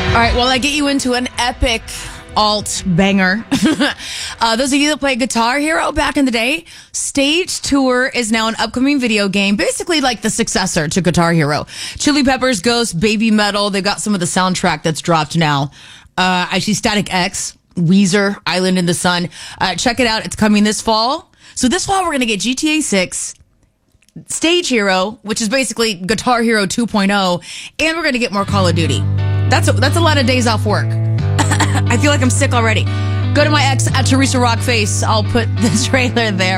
All right, well, I get you into an epic alt banger. Those of you that played Guitar Hero back in the day, Stage Tour is now an upcoming video game, basically like the successor to Guitar Hero. Chili Peppers, Ghost, Baby Metal, they've got some of the soundtrack that's dropped now. I see Static X, Weezer, Island in the Sun. Check it out. It's coming this fall. So this fall, we're going to get GTA 6, Stage Hero, which is basically Guitar Hero 2.0, and we're going to get more Call of Duty. That's a lot of days off work. I feel like I'm sick already. Go to my ex at Teresa Rockface. I'll put the trailer there.